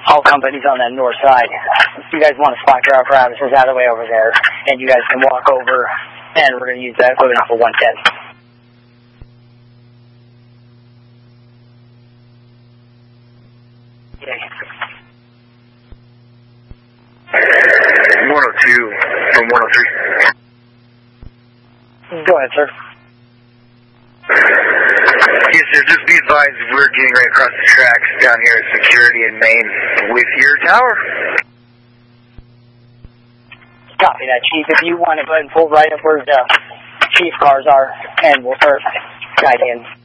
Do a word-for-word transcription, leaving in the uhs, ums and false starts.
all companies on that north side. If you guys want to spot your apparatus out of the way over there, and you guys can walk over, and we're going to use that equipment for one ten. one oh two from one oh three. Go ahead, sir. Yes, sir. Just be advised, we're getting right across the tracks down here at Security in Maine with your tower. Copy that, Chief. If you want to go ahead and pull right up where the Chief cars are, and we'll start guiding in.